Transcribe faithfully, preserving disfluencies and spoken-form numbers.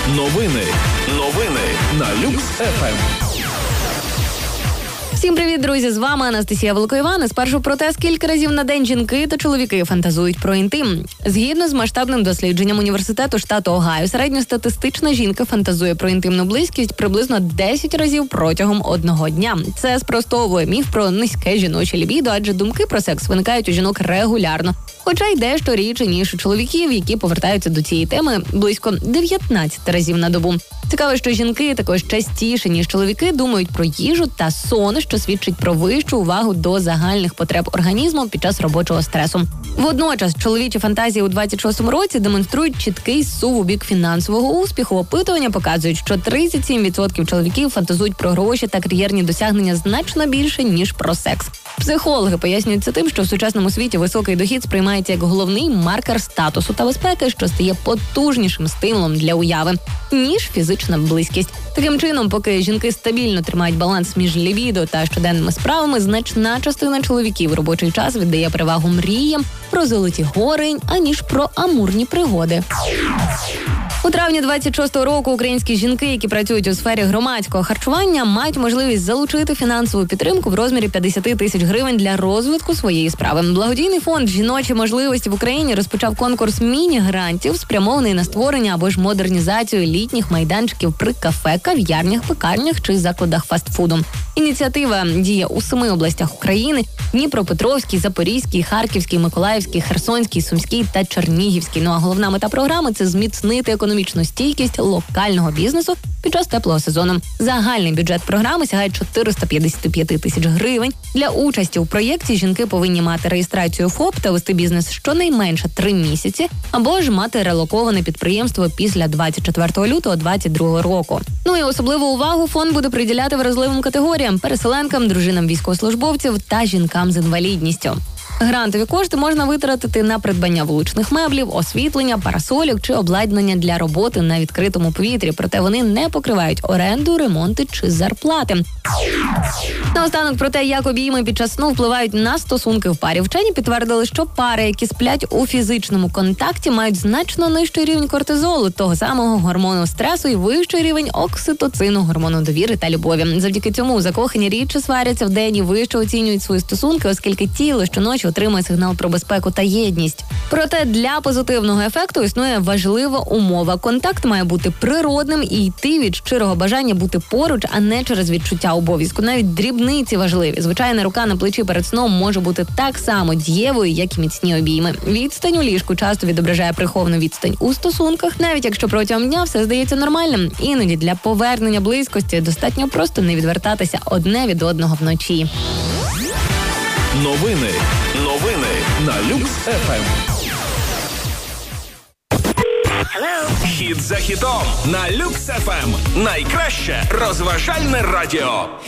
Новини. Новини на Люкс еф ем. Всім привіт, друзі! З вами Анастасія Великоївана. Спершу про те, скільки разів на день жінки та чоловіки фантазують про інтим. Згідно з масштабним дослідженням університету штату Огайо, середньостатистична жінка фантазує про інтимну близькість приблизно десять разів протягом одного дня. Це спростовує міф про низьке жіноче лібідо, адже думки про секс виникають у жінок регулярно. Хоча й дещо рідше, ніж у чоловіків, які повертаються до цієї теми близько дев'ятнадцять разів на добу. Цікаво, що жінки також частіше, ніж чоловіки, думають про їжу та сон, що свідчить про вищу увагу до загальних потреб організму під час робочого стресу. Водночас, чоловічі фантазії у двадцять шостому році демонструють чіткий зсув у бік фінансового успіху. Опитування показують, що тридцять сім відсотків чоловіків фантазують про гроші та кар'єрні досягнення значно більше, ніж про секс. Психологи пояснюють це тим, що в сучасному світі високий дохід сприймається як головний маркер статусу та безпеки, що стає потужнішим стимулом для уяви, ніж фізична близькість. Таким чином, поки жінки стабільно тримають баланс між лібідо та щоденними справами, значна частина чоловіків робочий час віддає перевагу мріям про золоті гори, аніж про амурні пригоди. У травні двадцять шостого року українські жінки, які працюють у сфері громадського харчування, мають можливість залучити фінансову підтримку в розмірі п'ятдесят тисяч гривень для розвитку своєї справи. Благодійний фонд «Жіночі можливості» в Україні розпочав конкурс міні-грантів, спрямований на створення або ж модернізацію літніх майданчиків при кафе, кав'ярнях, пекарнях чи закладах фастфуду. Ініціатива діє у семи областях України – Дніпропетровській, Запорізькій, Харківській, Миколаївській, Херсонській, Сумській та Чернігівській. Ну а головна мета програми – це зміцнити економічну стійкість локального бізнесу під час теплого сезону. Загальний бюджет програми сягає чотириста п'ятдесят п'ять тисяч гривень. Для участі у проєкті жінки повинні мати реєстрацію ФОП та вести бізнес щонайменше три місяці, або ж мати релоковане підприємство після двадцять четвертого лютого двадцять другого року. Ну і особливу увагу фонд буде приділяти вразливим категоріям – переселенкам, дружинам військовослужбовців та жінкам з інвалідністю. Грантові кошти можна витратити на придбання влучних меблів, освітлення, парасольок чи обладнання для роботи на відкритому повітрі, проте вони не покривають оренду, ремонти чи зарплати. Наостанок про те, як обійми під час сну впливають на стосунки в парі. Вчені підтвердили, що пари, які сплять у фізичному контакті, мають значно нижчий рівень кортизолу, того самого гормону стресу, і вищий рівень окситоцину, гормону довіри та любові. Завдяки цьому закохані рідше сваряться вдень і вище оцінюють свої стосунки, оскільки тіло щоночі отримує сигнал про безпеку та єдність. Проте для позитивного ефекту існує важлива умова. Контакт має бути природним і йти від щирого бажання бути поруч, а не через відчуття обов'язку. Навіть дрібниці важливі. Звичайна рука на плечі перед сном може бути так само дієвою, як і міцні обійми. Відстань у ліжку часто відображає приховану відстань у стосунках, навіть якщо протягом дня все здається нормальним. Іноді для повернення близькості достатньо просто не відвертатися одне від одного вночі. Новини. Новини на Люкс еф ем. Хіт за хітом на Люкс еф ем. Найкраще розважальне радіо.